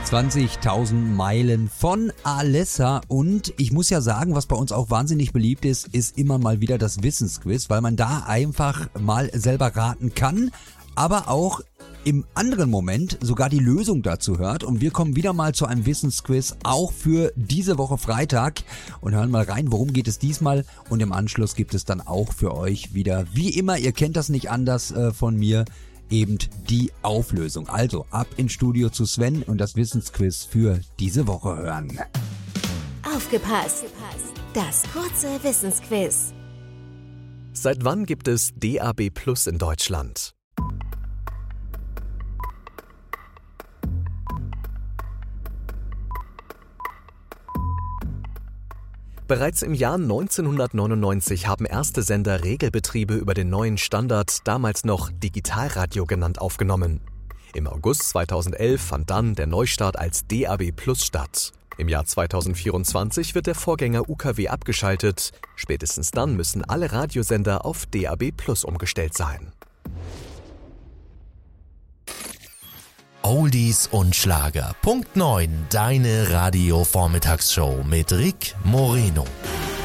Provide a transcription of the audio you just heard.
20.000 Meilen von Alessa. Und ich muss ja sagen, was bei uns auch wahnsinnig beliebt ist, ist immer mal wieder das Wissensquiz, weil man da einfach mal selber raten kann, aber auch im anderen Moment sogar die Lösung dazu hört. Und wir kommen wieder mal zu einem Wissensquiz, auch für diese Woche Freitag, und hören mal rein, worum geht es diesmal. Und im Anschluss gibt es dann auch für euch wieder, wie immer, ihr kennt das nicht anders von mir, eben die Auflösung. Also ab ins Studio zu Sven und das Wissensquiz für diese Woche hören. Aufgepasst! Das kurze Wissensquiz. Seit wann gibt es DAB+ in Deutschland? Bereits im Jahr 1999 haben erste Sender Regelbetriebe über den neuen Standard, damals noch Digitalradio genannt, aufgenommen. Im August 2011 fand dann der Neustart als DAB+ statt. Im Jahr 2024 wird der Vorgänger UKW abgeschaltet. Spätestens dann müssen alle Radiosender auf DAB+ umgestellt sein. Oldies und Schlager. Punkt 9, deine Radio-Vormittagsshow mit Rick Moreno.